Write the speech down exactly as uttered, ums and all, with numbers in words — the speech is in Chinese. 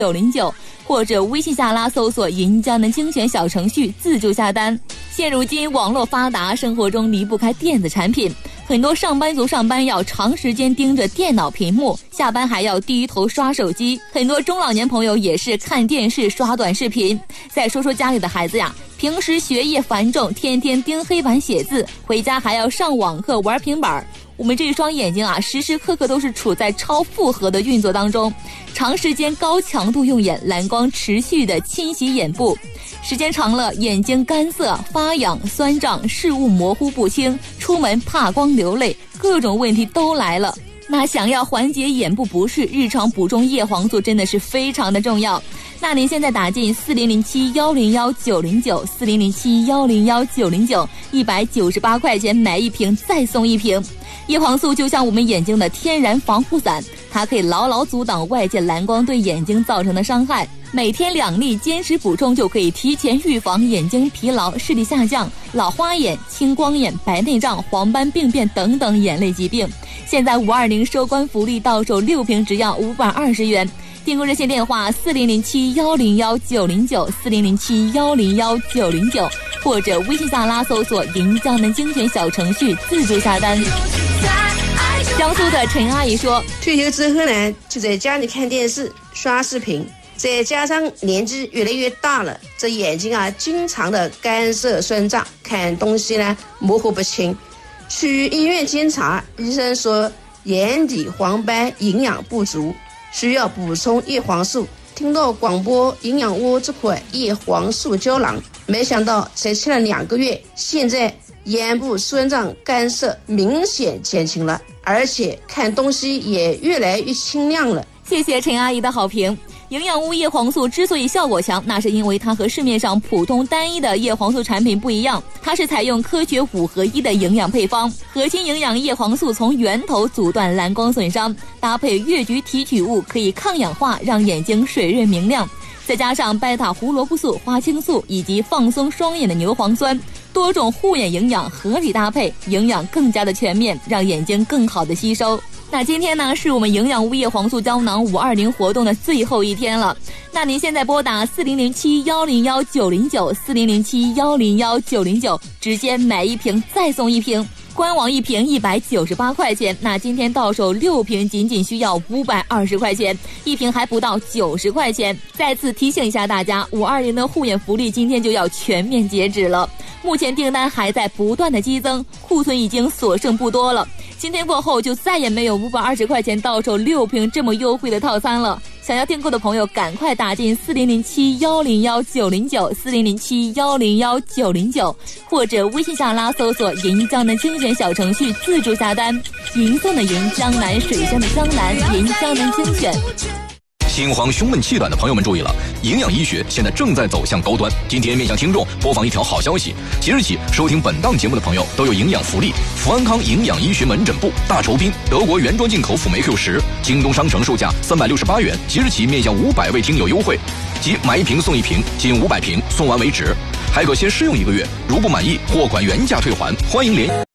九零九，或者微信下拉搜索银江的精选小程序自助下单。现如今网络发达，生活中离不开电子产品，很多上班族上班要长时间盯着电脑屏幕，下班还要低头刷手机，很多中老年朋友也是看电视刷短视频。再说说家里的孩子呀，平时学业繁重，天天盯黑板写字，回家还要上网课玩平板，我们这一双眼睛啊，时时刻刻都是处在超负荷的运作当中，长时间高强度用眼，蓝光持续的侵袭眼部，时间长了，眼睛干涩、发痒、酸胀、视物模糊不清，出门怕光流泪，各种问题都来了。那想要缓解眼部不适，日常补充叶黄素真的是非常的重要。那您现在打进四零零七幺零幺九零九四零零七幺零幺九零九，一百九十八块钱买一瓶再送一瓶。叶黄素就像我们眼睛的天然防护伞，它可以牢牢阻挡外界蓝光对眼睛造成的伤害。每天两粒坚持补充，就可以提前预防眼睛疲劳、视力下降、老花眼、青光眼、白内障、黄斑病变等等眼泪疾病。现在五二零收官福利，到手六瓶只要五百二十元。订购热线电话四零零七幺零幺九零九四零零七幺零幺九零九，或者微信下拉搜索银江门精选小程序自助下单。江苏的陈阿姨说， 退休之后呢，就在家里看电视刷视频，再加上年纪越来越大了，这眼睛啊经常的干涩酸胀，看东西呢模糊不清。去医院检查，医生说眼底黄斑营养不足，需要补充叶黄素。听到广播营养窝这款叶黄素胶囊，没想到才吃了两个月，现在眼部酸胀干涩明显减轻了，而且看东西也越来越清亮了。 谢谢陈阿姨的好评。营养屋叶黄素之所以效果强，那是因为它和市面上普通单一的叶黄素产品不一样，它是采用科学五合一的营养配方，核心营养叶黄素从源头阻断蓝光损伤，搭配越橘提取物可以抗氧化，让眼睛水润明亮，再加上贝塔胡萝卜素、花青素以及放松双眼的牛磺酸，多种护眼营养合理搭配，营养更加的全面，让眼睛更好的吸收。那今天呢，是我们营养屋叶黄素胶囊五二零活动的最后一天了。那您现在拨打四零零七幺零幺九零九四零零七幺零幺九零九，直接买一瓶再送一瓶。官网一瓶一百九十八块钱，那今天到手六瓶仅仅需要五百二十块钱，一瓶还不到九十块钱。再次提醒一下大家，五二零的护眼福利今天就要全面截止了，目前订单还在不断的激增，库存已经所剩不多了。今天过后就再也没有五百二十块钱到手六瓶这么优惠的套餐了。想要订购的朋友赶快打进四零零七幺零幺九零九四零零七幺零幺九零九，或者微信下拉搜索银江的精选小程序自助下单。银色的银，江南水乡的江南，银江的精选。 心慌胸闷气短的朋友们注意了，营养医学现在正在走向高端。今天面向听众播放一条好消息，即日起收听本档节目的朋友都有营养福利。福安康营养医学门诊部大酬宾德国原装进口辅酶 Q 十，京东商城售价三百六十八元，即日起面向五百位听友优惠，即买一瓶送一瓶，仅五百瓶，送完为止，还可先试用一个月，如不满意货款原价退还。欢迎联